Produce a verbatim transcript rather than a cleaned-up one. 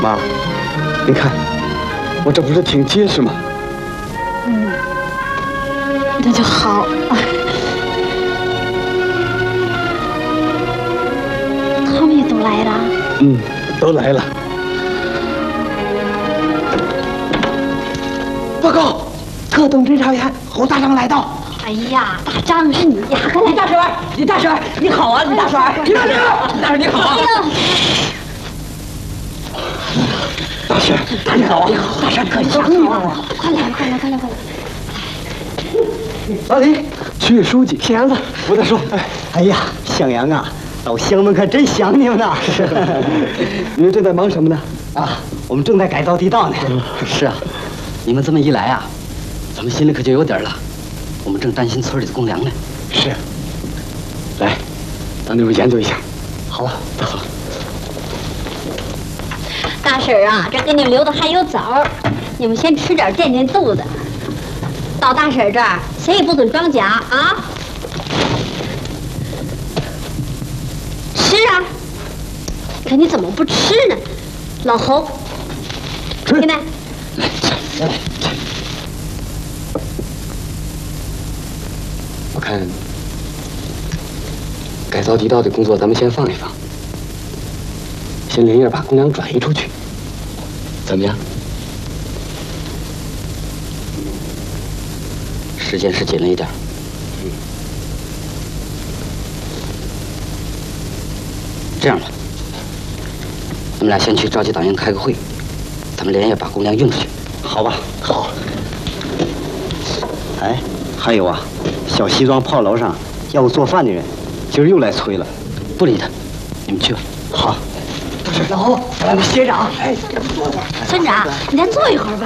妈，您看，我这不是挺结实吗？ 嗯，那就好。他们也都来了。 嗯，都来了。 报告，特等侦查员侯大长来到。 哎呀，大张是你呀！快来， 李大婶，李大婶，你好啊，李大婶，李大婶，李大婶你好啊。大婶，大婶好啊，大婶可想你了。 快来，快来，快来，快来！ 老李， 区委书记， 小杨子， 我再说。哎， 哎呀，向阳啊，老乡们可真想你们呐。 你们正在忙什么呢？ 啊，我们正在改造地道呢。 是啊，你们这么一来啊，咱们心里可就有底儿了。我们正担心村里的公粮呢。 是。来，让你们研究一下。 好啊， 好。 大婶儿啊，这给你们留的还有枣儿，你们先吃点垫垫肚子。到大婶儿这儿，谁也不准装假啊！吃啊！可你怎么不吃呢？老侯，进来。 来，来来。 我看改造地道的工作咱们先放一放，先连夜把公粮转移出去，怎么样？ 时间是紧了一点。 嗯。 这样吧，咱们俩先去召集党员开个会，咱们连夜把公粮运出去，好吧？ 好。哎，还有啊，小西庄炮楼上要我做饭的人，今儿又来催了。 不理他，你们去吧。 好。老侯，我来吧，学长。哎， 村长，你再坐一会儿吧。